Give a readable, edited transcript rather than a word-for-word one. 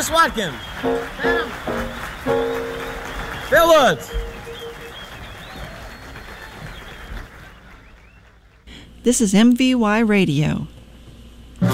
Chris Watkins. Adam. Phil Woods. This is MVY Radio.